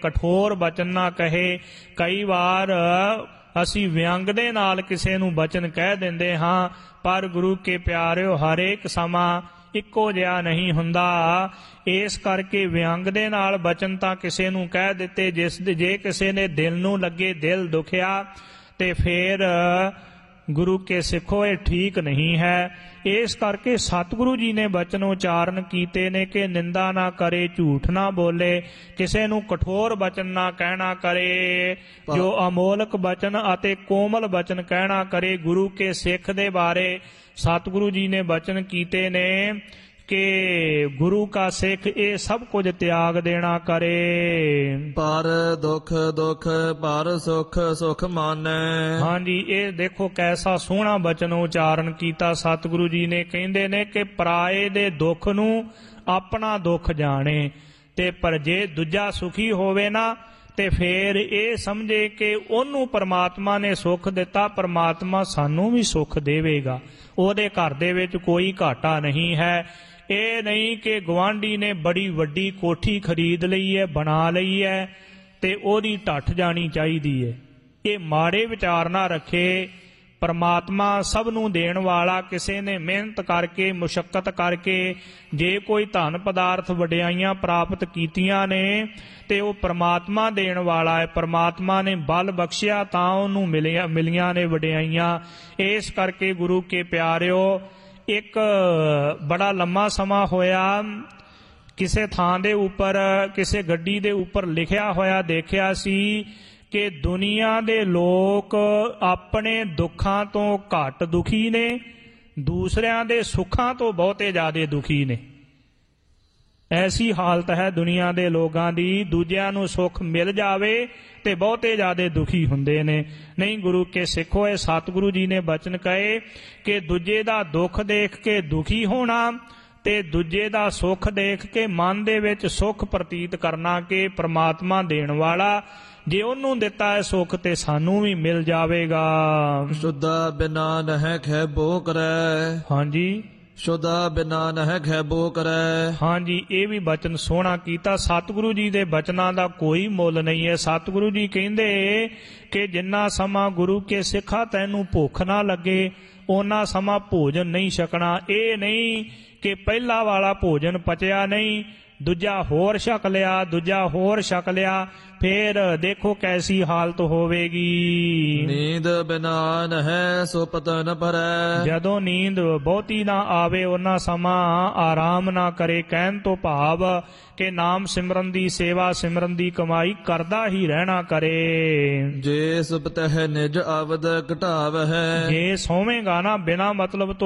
ਕਠੋਰ ਬਚਨ ਨਾ ਕਹੇ। ਕਈ ਵਾਰ ਅਸੀਂ ਵਿਅੰਗ ਦੇ ਨਾਲ ਕਿਸੇ ਨੂੰ ਬਚਨ ਕਹਿ ਦਿੰਦੇ ਹਾਂ, ਪਰ ਗੁਰੂ ਕੇ ਪਿਆਰਿਓ ਹਰੇਕ ਸਮਾਂ ਇੱਕੋ ਜਿਹਾ ਨਹੀਂ ਹੁੰਦਾ। ਇਸ ਕਰਕੇ ਵਿਅੰਗ ਦੇ ਨਾਲ ਬਚਨ ਤਾਂ ਕਿਸੇ ਨੂੰ ਕਹਿ ਦਿੱਤੇ, ਜੇ ਕਿਸੇ ਨੇ ਦਿਲ ਨੂੰ ਲੱਗੇ, ਦਿਲ ਦੁਖਿਆ, ਤੇ ਫਿਰ ਗੁਰੂ ਕੇ ਸਿੱਖੋ ਇਹ ਠੀਕ ਨਹੀਂ ਹੈ। ਇਸ ਕਰਕੇ ਸਤਿਗੁਰੂ ਜੀ ਨੇ ਬਚਨ ਉਚਾਰਨ ਕੀਤੇ ਨੇ ਕਿ ਨਿੰਦਾ ਨਾ ਕਰੇ, ਝੂਠ ਨਾ ਬੋਲੇ, ਕਿਸੇ ਨੂੰ ਕਠੋਰ ਬਚਨ ਨਾ ਕਹਿਣਾ ਕਰੇ, ਜੋ ਅਮੋਲਕ ਬਚਨ ਅਤੇ ਕੋਮਲ ਬਚਨ ਕਹਿਣਾ ਕਰੇ। ਗੁਰੂ ਕੇ ਸਿੱਖ ਦੇ ਬਾਰੇ ਸਤਿਗੁਰੂ ਜੀ ਨੇ ਬਚਨ ਕੀਤੇ ਨੇ ਕਿ ਗੁਰੂ ਕਾ ਸਿੱਖ ਇਹ ਸਭ ਕੁਝ ਤਿਆਗ ਦੇਣਾ ਕਰੇ। ਪਰ ਦੁੱਖ ਦੁੱਖ, ਪਰ ਸੁਖ ਸੁਖ ਮਾਨੈ। ਹਾਂਜੀ, ਇਹ ਦੇਖੋ ਕੈਸਾ ਸੋਹਣਾ ਬਚਨ ਉਚਾਰਨ ਕੀਤਾ ਸਤਿਗੁਰੂ ਜੀ ਨੇ। ਕਹਿੰਦੇ ਨੇ ਕਿ ਪਰਾਏ ਦੇ ਦੁੱਖ ਨੂੰ ਆਪਣਾ ਦੁੱਖ ਜਾਣੇ, ਤੇ ਪਰ ਜੇ ਦੂਜਾ ਸੁਖੀ ਹੋਵੇ ਨਾ ਤੇ ਫੇਰ ਇਹ ਸਮਝੇ ਕਿ ਉਹਨੂੰ ਪਰਮਾਤਮਾ ਨੇ ਸੁੱਖ ਦਿੱਤਾ, ਪਰਮਾਤਮਾ ਸਾਨੂੰ ਵੀ ਸੁੱਖ ਦੇਵੇਗਾ, ਉਹਦੇ ਘਰ ਦੇ ਵਿੱਚ ਕੋਈ ਘਾਟਾ ਨਹੀਂ ਹੈ। ਇਹ ਨਹੀਂ ਕਿ ਗੁਆਂਢੀ ਨੇ ਬੜੀ ਵੱਡੀ ਕੋਠੀ ਖਰੀਦ ਲਈ ਹੈ, ਬਣਾ ਲਈ ਹੈ, ਤੇ ਉਹਦੀ ਢੱਠ ਜਾਣੀ ਚਾਹੀਦੀ ਹੈ। ਇਹ ਮਾੜੇ ਵਿਚਾਰ ਨਾ ਰੱਖੇ। ਪਰਮਾਤਮਾ ਸਭ ਨੂੰ ਦੇਣ ਵਾਲਾ, ਕਿਸੇ ਨੇ ਮਿਹਨਤ ਕਰਕੇ, ਮੁਸ਼ੱਕਤ ਕਰਕੇ ਜੇ ਕੋਈ ਧਨ ਪਦਾਰਥ ਵਡਿਆਈਆਂ ਪ੍ਰਾਪਤ ਕੀਤੀਆਂ ਨੇ ਤੇ ਉਹ ਪਰਮਾਤਮਾ ਦੇਣ ਵਾਲਾ ਹੈ। ਪਰਮਾਤਮਾ ਨੇ ਬਲ ਬਖਸ਼ਿਆ ਤਾਂ ਉਹਨੂੰ ਮਿਲੀਆਂ ਨੇ ਵਡਿਆਈਆਂ। ਇਸ ਕਰਕੇ ਗੁਰੂ ਕੇ ਪਿਆਰਿਓ, ਇੱਕ ਬੜਾ ਲੰਮਾ ਸਮਾਂ ਹੋਇਆ ਕਿਸੇ ਥਾਂ ਦੇ ਉੱਪਰ, ਕਿਸੇ ਗੱਡੀ ਦੇ ਉੱਪਰ ਲਿਖਿਆ ਹੋਇਆ ਦੇਖਿਆ ਸੀ ਕਿ ਦੁਨੀਆ ਦੇ ਲੋਕ ਆਪਣੇ ਦੁੱਖਾਂ ਤੋਂ ਘੱਟ ਦੁਖੀ ਨੇ, ਦੂਸਰਿਆਂ ਦੇ ਸੁੱਖਾਂ ਤੋਂ ਬਹੁਤੇ ਜ਼ਿਆਦਾ ਦੁਖੀ ਨੇ। ਐਸੀ ਹਾਲਤ ਹੈ ਦੁਨੀਆ ਦੇ ਲੋਕਾਂ ਦੀ, ਦੂਜਿਆਂ ਨੂੰ ਸੁੱਖ ਮਿਲ ਜਾਵੇ ਤੇ ਬਹੁਤੇ ਜ਼ਿਆਦਾ ਦੁਖੀ ਹੁੰਦੇ ਨੇ। ਨਹੀਂ, ਗੁਰੂ ਕੇ ਸਿੱਖੋ, ਇਹ ਸਤਿਗੁਰੂ ਜੀ ਨੇ ਬਚਨ ਕਹੇ ਕਿ ਦੂਜੇ ਦਾ ਦੁੱਖ ਦੇਖ ਕੇ ਦੁਖੀ ਹੋਣਾ ਤੇ ਦੂਜੇ ਦਾ ਸੁੱਖ ਦੇਖ ਕੇ ਮਨ ਦੇ ਵਿੱਚ ਸੁੱਖ ਪ੍ਰਤੀਤ ਕਰਨਾ ਕਿ ਪ੍ਰਮਾਤਮਾ ਦੇਣ ਵਾਲਾ, ਜੇ ਉਹਨੂੰ ਦਿੱਤਾ ਹੈ ਸੁੱਖ ਤੇ ਸਾਨੂੰ ਵੀ ਮਿਲ ਜਾਵੇਗਾ। ਸ਼ੁੱਧਾ ਬਿਨਾ ਨਹਿ ਖੈਬੋ ਕਰੈ। ਹਾਂਜੀ, ਸ਼ੁੱਧਾ ਬਿਨਾ ਨਹਿ ਖੈਬੋ ਕਰੈ। ਹਾਂਜੀ, ਇਹ ਵੀ ਬਚਨ ਸੋਹਣਾ ਕੀਤਾ। ਸਤਿਗੁਰੂ ਜੀ ਦੇ ਬਚਨਾਂ ਦਾ ਕੋਈ ਮੁੱਲ ਨਹੀਂ ਹੈ। ਸਤਿਗੁਰੂ ਜੀ ਕਹਿੰਦੇ ਕਿ ਜਿੰਨਾ ਸਮਾਂ ਗੁਰੂ ਕੇ ਸਿੱਖਾ ਤੈਨੂੰ ਭੁੱਖ ਨਾ ਲੱਗੇ, ਓਨਾ ਸਮਾਂ ਭੋਜਨ ਨਹੀਂ ਛਕਣਾ। ਇਹ ਨਹੀਂ ਕਿ ਪਹਿਲਾ ਵਾਲਾ ਭੋਜਨ ਪਚਿਆ ਨਹੀਂ, ਦੂਜਾ ਹੋਰ ਛਕ ਲਿਆ, ਦੂਜਾ ਹੋਰ ਛਕ ਲਿਆ, ਫੇਰ ਦੇਖੋ ਕੈਸੀ ਹਾਲਤ ਹੋਵੇਗੀ। ਨੀਂਦ ਬਿਨਾ ਨਹਿ ਸੁਪਤ ਨ ਭਰੈ। ਜਦੋਂ ਨੀਂਦ ਬਹੁਤੀ ਨਾ ਆਵੇ ਉਹਨਾਂ ਸਮਾਂ ਆਰਾਮ ਨਾ ਕਰੇ। ਕਹਿਣ ਤੋਂ ਭਾਵ ਕਿ ਨਾਮ ਸਿਮਰਨ ਦੀ, ਸੇਵਾ ਸਿਮਰਨ ਦੀ ਕਮਾਈ ਕਰਦਾ ਹੀ ਰਹਿਣਾ ਕਰੇ। ਜੇ ਸੁਪਤਹਿ ਨਿਜ ਆਵਦ ਘਟਾਵਹਿ। ਜੇ ਸੋਵੇਂਗਾ ਨਾ ਬਿਨਾ ਮਤਲਬ ਤੋਂ